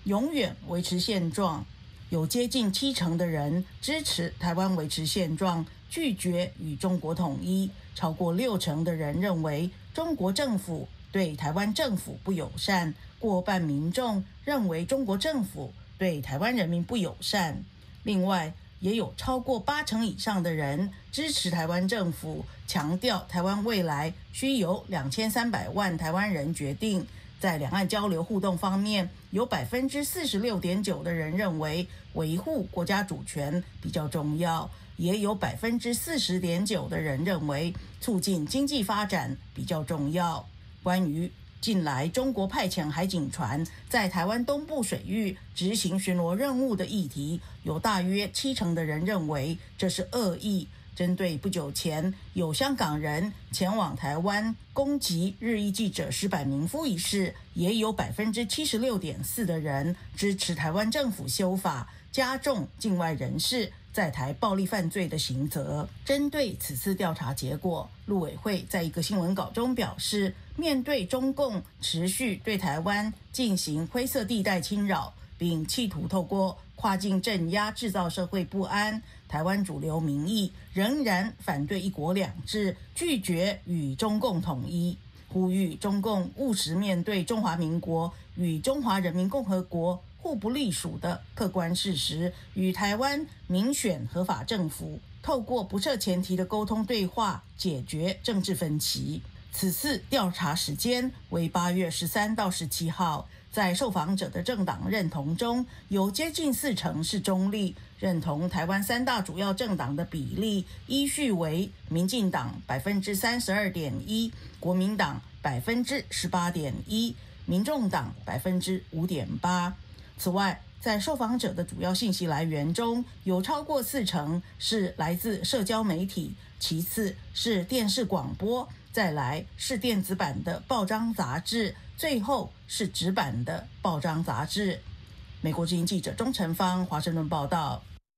永远维持现状。有接近70%的人支持台湾维持现状，拒绝与中国统一。超过60%的人认为中国政府对台湾政府不友善，过半民众认为中国政府对台湾人民不友善。另外，也有超过80%以上的人支持台湾政府，强调台湾未来需由2300万台湾人决定。在两岸交流互动方面，有46.9%的人认为维护国家主权比较重要，也有40.9%的人认为促进经济发展比较重要。关于近来中国派遣海警船在台湾东部水域执行巡逻任务的议题，有大约70%的人认为这是恶意。针对不久前有香港人前往台湾攻击日裔记者石坂民夫一事，也有76.4%的人支持台湾政府修法，加重境外人士在台暴力犯罪的刑责。针对此次调查结果，陆委会在一个新闻稿中表示，面对中共持续对台湾进行灰色地带侵扰，并企图透过跨境镇压制造社会不安，台湾主流民意仍然反对一国两制，拒绝与中共统一，呼吁中共务实面对中华民国与中华人民共和国互不隶属的客观事实，与台湾民选合法政府透过不设前提的沟通对话解决政治分歧。此次调查时间为8月13到17号，在受访者的政党认同中，有接近40%是中立，认同台湾3大主要政党的比例依序为民进党32.1%，国民党18.1%，民众党5.8%。此外，在受访者的主要信息来源中，有超过40%是来自社交媒体，其次是电视广播，再来是电子版的报章杂志，最后是纸版的报章杂志。美国之音记者钟成芳华盛顿报道。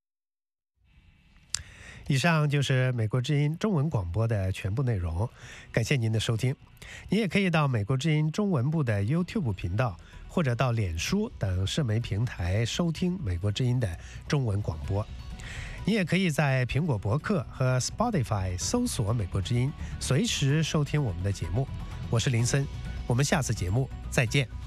以上就是美国之音中文广播的全部内容，感谢您的收听。你也可以到美国之音中文部的 YouTube 频道，或者到脸书等社媒平台收听美国之音的中文广播。你也可以在苹果博客和 Spotify 搜索美国之音，随时收听我们的节目。我是林森，我们下次节目再见。